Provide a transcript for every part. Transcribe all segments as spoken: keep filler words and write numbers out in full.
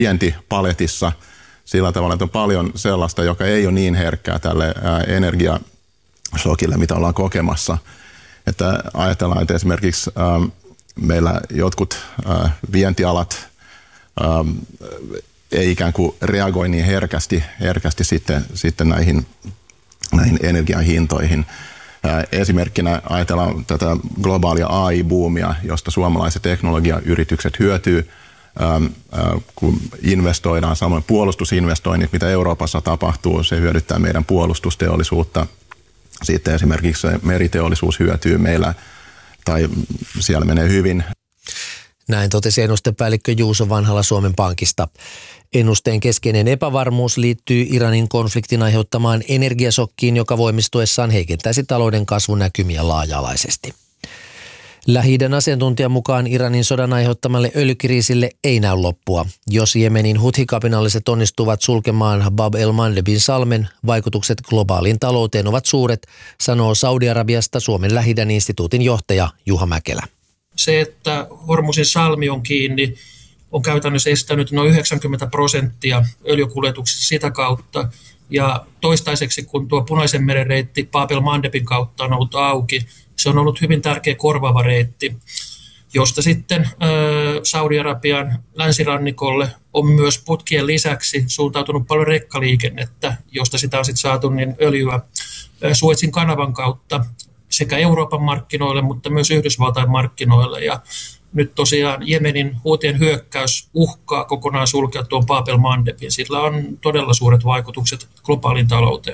vientipaletissa sillä tavalla, että on paljon sellaista, joka ei ole niin herkkää tälle energiashokille, mitä ollaan kokemassa. Että ajatellaan, että esimerkiksi ähm, meillä jotkut äh, vientialat ähm, ei ikään kuin reagoi niin herkästi, herkästi sitten, sitten näihin, näihin energiahintoihin. Äh, esimerkkinä ajatellaan tätä globaalia A I-buumia, josta suomalaiset teknologiayritykset hyötyy, ähm, äh, kun investoidaan, samoin puolustusinvestoinnit, mitä Euroopassa tapahtuu, se hyödyttää meidän puolustusteollisuutta. Sitten esimerkiksi meriteollisuus hyötyy meillä, tai siellä menee hyvin. Näin totesi ennustepäällikkö Juuso Vanhala Suomen Pankista. Ennusteen keskeinen epävarmuus liittyy Iranin konfliktin aiheuttamaan energiasokkiin, joka voimistuessaan heikentäisi talouden kasvunäkymiä laaja-alaisesti. Lähi-idän asiantuntijan mukaan Iranin sodan aiheuttamalle öljykriisille ei näy loppua. Jos Jemenin Huthi-kapinalliset onnistuvat sulkemaan Bab el-Mandebin salmen, vaikutukset globaaliin talouteen ovat suuret, sanoo Saudi-Arabiasta Suomen Lähi-idän instituutin johtaja Juha Mäkelä. Se, että Hormuzin salmi on kiinni, on käytännössä estänyt noin yhdeksänkymmentä prosenttia öljykuljetuksista sitä kautta. Ja toistaiseksi, kun tuo Punaisen meren reitti Bab el-Mandebin kautta on ollut auki, se on ollut hyvin tärkeä korvaava reitti, josta sitten Saudi-Arabian länsirannikolle on myös putkien lisäksi suuntautunut paljon rekkaliikennettä, josta sitä on sitten saatu niin öljyä Suezin kanavan kautta sekä Euroopan markkinoille, mutta myös Yhdysvaltain markkinoille. Ja nyt tosiaan Jemenin Huuthien hyökkäys uhkaa kokonaan sulkea tuon Bab el-Mandebin. Sillä on todella suuret vaikutukset globaaliin talouteen.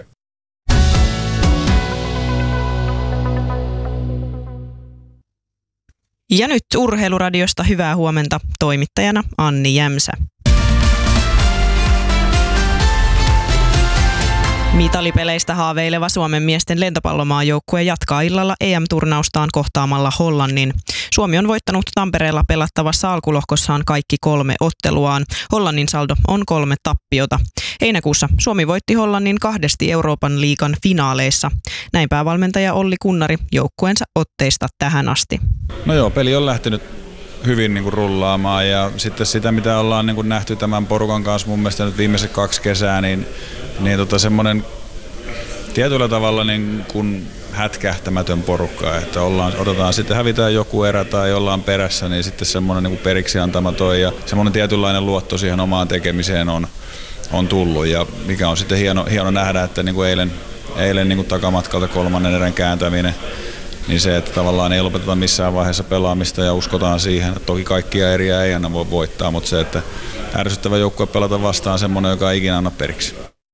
Ja nyt Urheiluradiosta hyvää huomenta, toimittajana Anni Jämsä. Mitalipeleistä haaveileva Suomen miesten lentopallomaajoukkue jatkaa illalla E M-turnaustaan kohtaamalla Hollannin. Suomi on voittanut Tampereella pelattavassa alkulohkossaan kaikki kolme otteluaan. Hollannin saldo on kolme tappiota. Heinäkuussa Suomi voitti Hollannin kahdesti Euroopan liigan finaaleissa. Näin päävalmentaja Olli Kunnari joukkueensa otteista tähän asti. No joo, peli on lähtenyt hyvin niin kuin rullaamaan ja sitten sitä, mitä ollaan niin kuin nähty tämän porukan kanssa mun mielestä nyt viimeiset kaksi kesää, niin, niin tota semmoinen tietyllä tavalla niin kuin hätkähtämätön porukka, että ollaan, otetaan sitten hävitään joku erä tai ollaan perässä, niin sitten semmoinen niin kuin periksi antamaton ja semmoinen tietynlainen luotto siihen omaan tekemiseen on, on tullut ja mikä on sitten hieno, hieno nähdä, että niin kuin eilen, eilen niin kuin takamatkalta kolmannen erän kääntäminen, niin se, että tavallaan ei lopeteta missään vaiheessa pelaamista ja uskotaan siihen, että toki kaikkia eriä ei aina voi voittaa, mutta se, että ärsyttävä joukkue pelata vastaan semmoinen, joka ei ikinä anna periksi.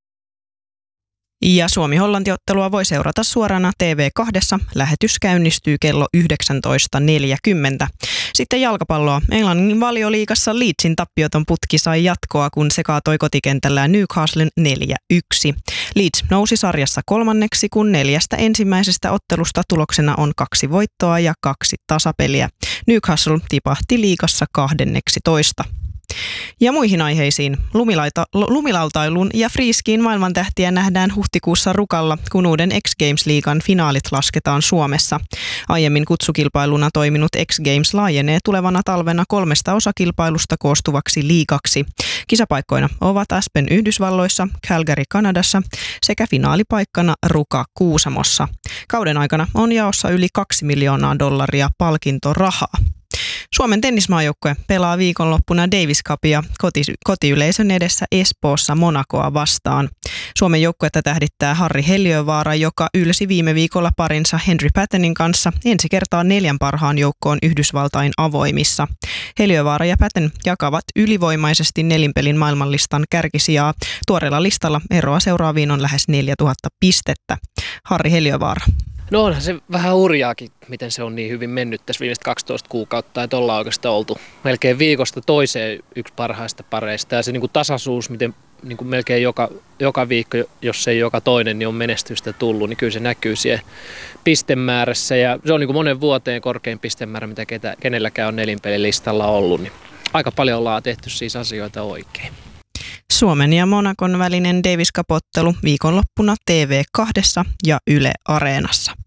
Ja Suomi-Hollanti-ottelua voi seurata suorana T V kahdessa. Lähetys käynnistyy kello yhdeksäntoista neljäkymmentä. Sitten jalkapalloa. Englannin Valioliigassa Leedsin tappioton putki sai jatkoa, kun se kaatoi kotikentällään Newcastlen neljä yksi. Leeds nousi sarjassa kolmanneksi, kun neljästä ensimmäisestä ottelusta tuloksena on kaksi voittoa ja kaksi tasapeliä. Newcastle tipahti liigassa kahdenneksitoista. Ja muihin aiheisiin. Lumilaita, lumilautailun ja freeskiin maailmantähtiä nähdään huhtikuussa Rukalla, kun uuden X Games-liigan finaalit lasketaan Suomessa. Aiemmin kutsukilpailuna toiminut X Games laajenee tulevana talvena kolmesta osakilpailusta koostuvaksi liigaksi. Kisapaikkoina ovat Aspen Yhdysvalloissa, Calgary Kanadassa sekä finaalipaikkana Ruka Kuusamossa. Kauden aikana on jaossa yli kaksi miljoonaa dollaria palkintorahaa. Suomen tennismaajoukkue pelaa viikonloppuna Davis Cupia koti, kotiyleisön edessä Espoossa Monacoa vastaan. Suomen joukkuetta tähdittää Harri Heliövaara, joka ylsi viime viikolla parinsa Henry Pattonin kanssa ensi kertaa neljän parhaan joukkoon Yhdysvaltain avoimissa. Heliövaara ja Patton jakavat ylivoimaisesti nelinpelin maailmanlistan kärkisijaa. Tuoreella listalla eroa seuraaviin on lähes neljätuhatta pistettä. Harri Heliövaara. No onhan se vähän hurjaakin, miten se on niin hyvin mennyt tässä viimeiset kaksitoista kuukautta, että ollaan oikeastaan oltu melkein viikosta toiseen yksi parhaista pareista. Ja se niin kuin tasaisuus, miten niin kuin melkein joka, joka viikko, jos ei joka toinen, niin on menestystä tullut, niin kyllä se näkyy siellä pistemäärässä. Ja se on niin kuin monen vuoteen korkein pistemäärä, mitä ketä, kenelläkään on nelinpelilistalla ollut. Niin aika paljon ollaan tehty siis asioita oikein. Suomen ja Monacon välinen Davis Cup-ottelu viikonloppuna T V kahdessa ja Yle Areenassa.